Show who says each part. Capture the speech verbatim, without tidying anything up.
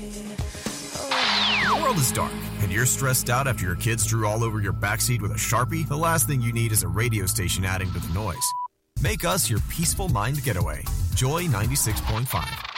Speaker 1: The world is dark, and you're stressed out after your kids drew all over your backseat with a Sharpie? The last thing you need is a radio station adding to the noise. Make us your peaceful mind getaway. Joy ninety-six point five.